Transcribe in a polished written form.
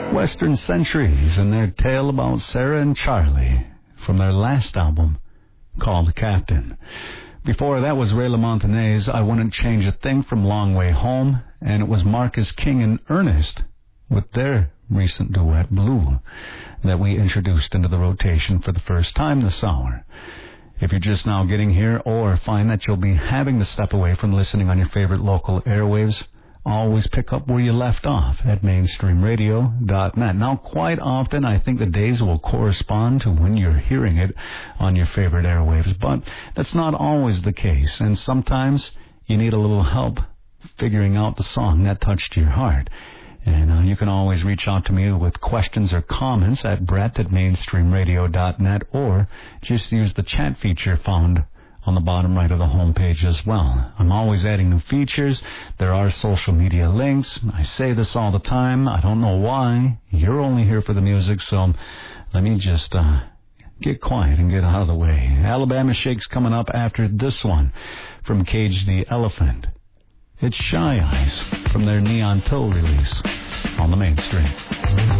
Western Centuries and their tale about Sarah and Charlie from their last album called Captain. Before that was Ray LaMontagné's I Wouldn't Change a Thing from Long Way Home, and it was Marcus King and Ernest with their recent duet Blue that we introduced into the rotation for the first time this hour. If you're just now getting here or find that you'll be having to step away from listening on your favorite local airwaves, always pick up where you left off at mainstreamradio.net. Now, quite often, I think the days will correspond to when you're hearing it on your favorite airwaves, but that's not always the case, and sometimes you need a little help figuring out the song that touched your heart. And you can always reach out to me with questions or comments at brett@mainstreamradio.net, or just use the chat feature found on the bottom right of the homepage as well. I'm always adding new features. There are social media links. I say this all the time. I don't know why. You're only here for the music, so let me just get quiet and get out of the way. Alabama Shake's coming up after this one from Cage the Elephant. It's Shy Eyes from their Neon Pill release on the Mainstream.